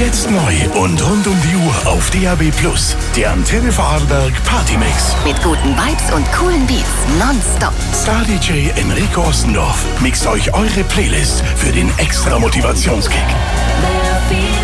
Jetzt neu und rund um die Uhr auf DAB+. Der Antenne Vorarlberg Partymix. Mit guten Vibes und coolen Beats nonstop. Star DJ Enrico Ossendorf mixt euch eure Playlist für den extra Motivationskick.